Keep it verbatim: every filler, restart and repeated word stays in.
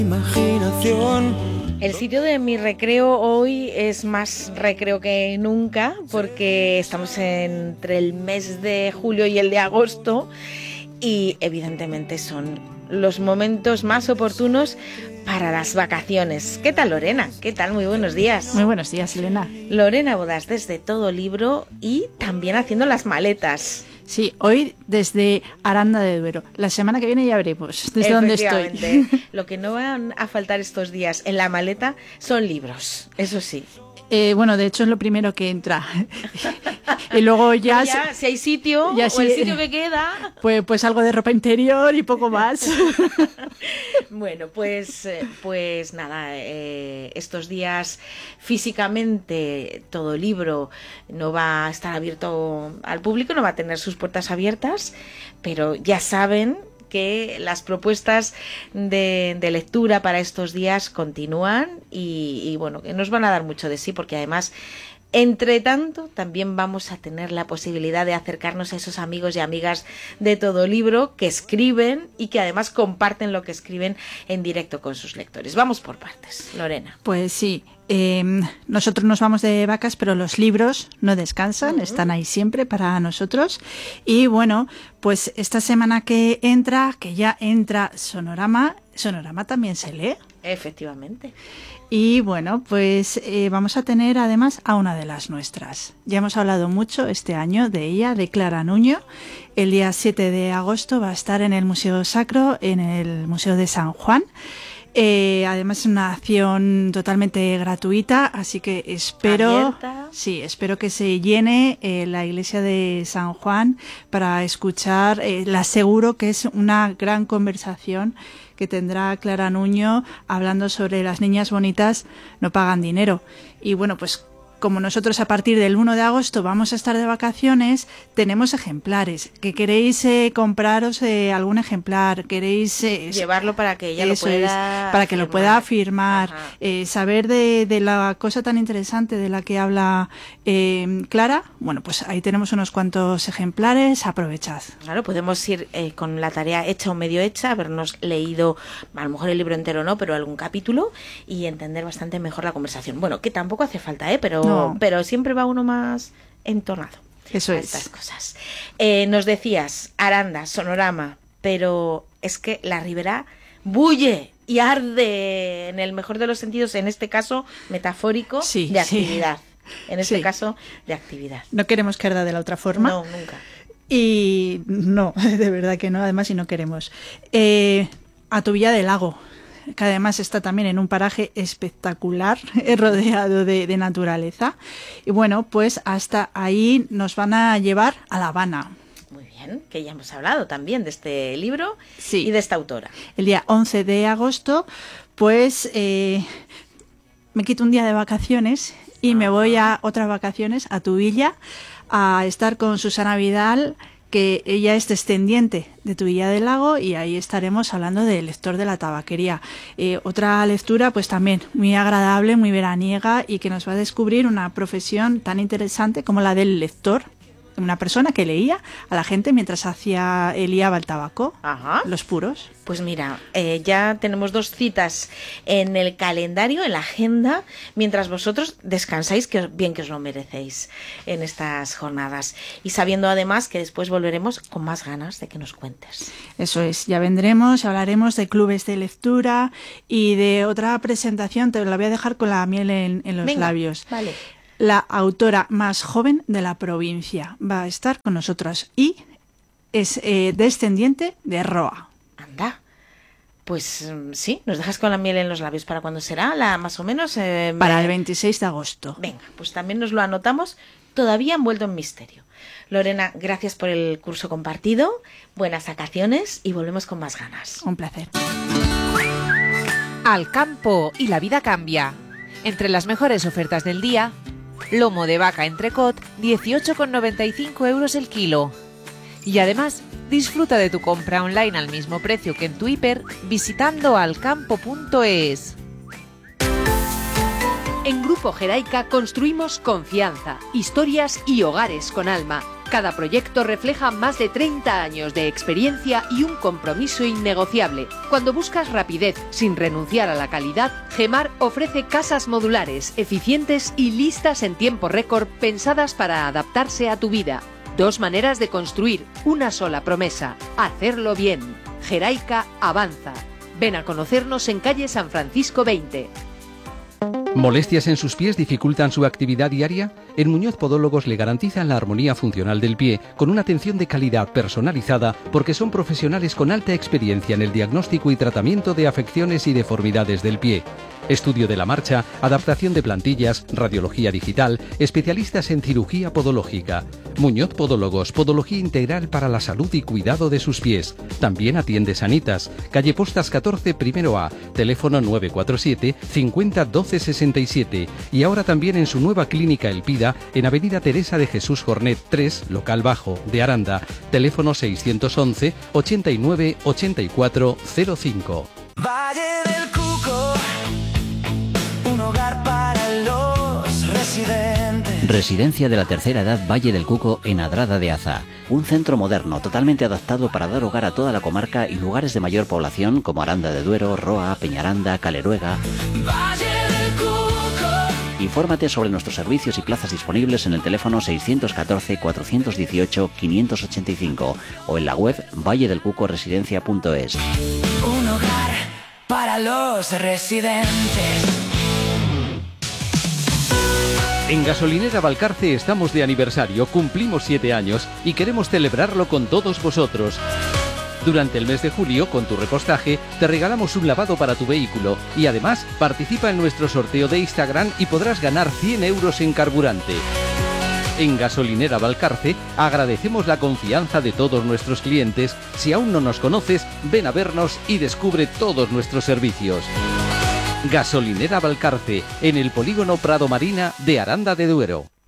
Imaginación. El sitio de mi recreo hoy es más recreo que nunca porque estamos entre el mes de julio y el de agosto y evidentemente son los momentos más oportunos para las vacaciones. ¿Qué tal, Lorena? ¿Qué tal? Muy buenos días. Muy buenos días, Elena. Lorena Bodas desde Todo Libro y también haciendo las maletas. Sí, hoy desde Aranda de Duero. La semana que viene ya veremos desde dónde estoy. Lo que no van a faltar estos días en la maleta son libros, eso sí. Eh, bueno, de hecho es lo primero que entra. Y luego ya, ya si hay sitio ya o si, el sitio que queda, pues, pues algo de ropa interior y poco más. Bueno, pues pues nada, eh, estos días físicamente Todo Libro no va a estar abierto al público, no va a tener sus puertas abiertas, pero ya saben que las propuestas de, de lectura para estos días continúan y, y bueno, que nos van a dar mucho de sí, porque además, entre tanto, también vamos a tener la posibilidad de acercarnos a esos amigos y amigas de Todo Libro que escriben y que además comparten lo que escriben en directo con sus lectores. Vamos por partes, Lorena. Pues sí. Eh, nosotros nos vamos de vacas, pero los libros no descansan, uh-huh. Están ahí siempre para nosotros. Y bueno, pues esta semana que entra, que ya entra Sonorama, Sonorama también se lee. Efectivamente. Y bueno, pues eh, vamos a tener además a una de las nuestras. Ya hemos hablado mucho este año de ella, de Clara Nuño. El día siete de agosto va a estar en el Museo Sacro, en el Museo de San Juan. Eh, además es una acción totalmente gratuita, así que espero, ¿Abierta? sí, espero que se llene eh, la iglesia de San Juan para escuchar. Eh, la aseguro que es una gran conversación que tendrá Clara Nuño hablando sobre las niñas bonitas no pagan dinero. Y bueno, pues como nosotros a partir del uno de agosto vamos a estar de vacaciones, tenemos ejemplares. ¿Que queréis eh, compraros eh, algún ejemplar? ¿Queréis eh, llevarlo para que ella lo pueda es, para que firmar. lo pueda firmar? Eh, saber de, de la cosa tan interesante de la que habla eh, Clara. Bueno, pues ahí tenemos unos cuantos ejemplares. Aprovechad. Claro, podemos ir eh, con la tarea hecha o medio hecha, habernos leído, a lo mejor el libro entero no, pero algún capítulo y entender bastante mejor la conversación. Bueno, que tampoco hace falta, ¿eh? Pero No. pero siempre va uno más entonado. Eso a es. Estas cosas. Eh, nos decías, Aranda, Sonorama, pero es que la Ribera bulle y arde en el mejor de los sentidos, en este caso metafórico, sí, de actividad. Sí. En este sí. caso, de actividad. No queremos que arda de la otra forma. No, nunca. Y no, de verdad que no, además, y no queremos. Eh, a Tubilla del Lago, que además está también en un paraje espectacular, rodeado de, de naturaleza. Y bueno, pues hasta ahí nos van a llevar a La Habana. Muy bien, que ya hemos hablado también de este libro sí. y de esta autora. El día once de agosto, pues eh, me quito un día de vacaciones y me voy a otras vacaciones a Tubilla a estar con Susana Vidal, que ella es descendiente de Tubilla del Lago, y ahí estaremos hablando del lector de la tabaquería. Eh, otra lectura pues también muy agradable, muy veraniega, y que nos va a descubrir una profesión tan interesante como la del lector. Una persona que leía a la gente mientras hacía liaba el tabaco, Ajá. los puros. Pues mira, eh, ya tenemos dos citas en el calendario, en la agenda, mientras vosotros descansáis, que bien que os lo merecéis en estas jornadas. Y sabiendo además que después volveremos con más ganas de que nos cuentes. Eso es, ya vendremos, hablaremos de clubes de lectura y de otra presentación, te la voy a dejar con la miel en, en los Venga, labios. Vale. La autora más joven de la provincia va a estar con nosotros y es eh, descendiente de Roa. Anda, pues sí, nos dejas con la miel en los labios. ¿Para cuándo será? La más o menos. Eh, Para me... el veintiséis de agosto. Venga, pues también nos lo anotamos, todavía envuelto en misterio. Lorena, gracias por el curso compartido, buenas vacaciones y volvemos con más ganas. Un placer. Al campo y la vida cambia. Entre las mejores ofertas del día, lomo de vaca entrecot, dieciocho con noventa y cinco euros el kilo. Y además, disfruta de tu compra online al mismo precio que en tu hiper visitando alcampo punto es. En Grupo Geraica construimos confianza, historias y hogares con alma. Cada proyecto refleja más de treinta años de experiencia y un compromiso innegociable. Cuando buscas rapidez sin renunciar a la calidad, Gemar ofrece casas modulares, eficientes y listas en tiempo récord, pensadas para adaptarse a tu vida. Dos maneras de construir una sola promesa: hacerlo bien. Geraica avanza. Ven a conocernos en calle San Francisco veinte. ¿Molestias en sus pies dificultan su actividad diaria? En Muñoz Podólogos le garantizan la armonía funcional del pie con una atención de calidad personalizada, porque son profesionales con alta experiencia en el diagnóstico y tratamiento de afecciones y deformidades del pie. Estudio de la marcha, adaptación de plantillas, radiología digital, especialistas en cirugía podológica. Muñoz Podólogos, podología integral para la salud y cuidado de sus pies. También atiende Sanitas, calle Postas catorce, primero A, teléfono nueve cuatro siete, cincuenta, doce sesenta y siete. Y ahora también en su nueva clínica El Pida, en avenida Teresa de Jesús Jornet tres, local bajo, de Aranda, teléfono seiscientos once, ochenta y nueve, ochenta y cuatro, cero cinco. Valle del Cuco, un hogar para los residentes. Residencia de la Tercera Edad Valle del Cuco en Adrada de Aza. Un centro moderno totalmente adaptado para dar hogar a toda la comarca y lugares de mayor población como Aranda de Duero, Roa, Peñaranda, Caleruega. Valle del Cuco. Infórmate sobre nuestros servicios y plazas disponibles en el teléfono seiscientos catorce, cuatrocientos dieciocho, quinientos ochenta y cinco o en la web valle del cuco residencia punto es. Un hogar para los residentes. En Gasolinera Valcarce estamos de aniversario, cumplimos siete años y queremos celebrarlo con todos vosotros. Durante el mes de julio, con tu repostaje, te regalamos un lavado para tu vehículo y además participa en nuestro sorteo de Instagram y podrás ganar cien euros en carburante. En Gasolinera Valcarce agradecemos la confianza de todos nuestros clientes. Si aún no nos conoces, ven a vernos y descubre todos nuestros servicios. Gasolinera Valcarce, en el polígono Prado Marina de Aranda de Duero.